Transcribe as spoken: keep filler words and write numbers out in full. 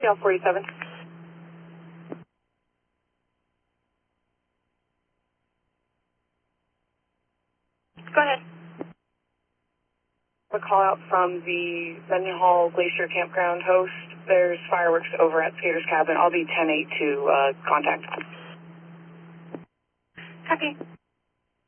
L forty-seven. Go ahead. A call out from the Mendenhall Glacier Campground host. There's fireworks over at Skater's Cabin. I'll be ten eight to uh, contact. Copy.